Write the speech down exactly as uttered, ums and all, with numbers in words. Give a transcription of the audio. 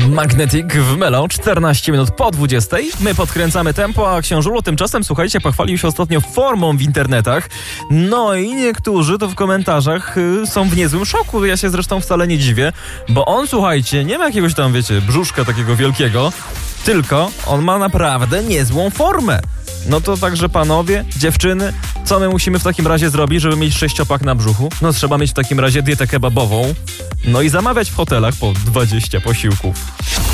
Magnetic w Melo, czternaście minut po dwudziestej. My podkręcamy tempo, a Książulo tymczasem, słuchajcie, pochwalił się ostatnio formą w internetach. No i niektórzy to w komentarzach y, są w niezłym szoku. Ja się zresztą wcale nie dziwię, bo on, słuchajcie, nie ma jakiegoś tam, wiecie, brzuszka takiego wielkiego, tylko on ma naprawdę niezłą formę. No to także panowie, dziewczyny, co my musimy w takim razie zrobić, żeby mieć sześciopak na brzuchu? No trzeba mieć w takim razie dietę kebabową, no i zamawiać w hotelach po dwadzieścia posiłków.